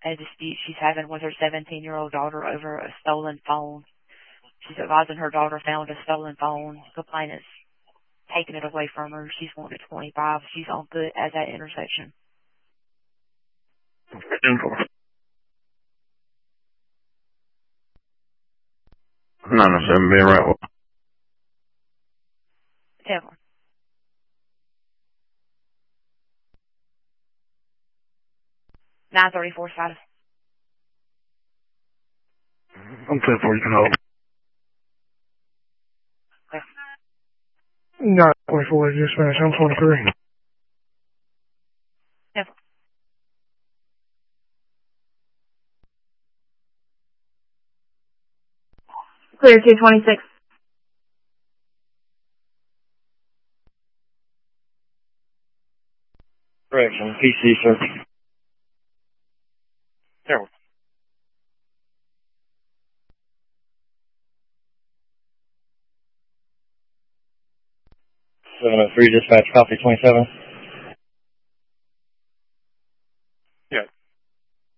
a dispute she's having with her 17-year-old daughter over a stolen phone. She's advising her daughter found a stolen phone. Complainant's taking it away from her. She's wanting 25. She's on foot at that intersection. 907 being right. 10. 934 status. I'm 10-4, you can hold. Okay. 924, dispatch, I'm 23. 10. Clear 226. Correction, PC, sir. Terrible. 703, dispatch, copy 27.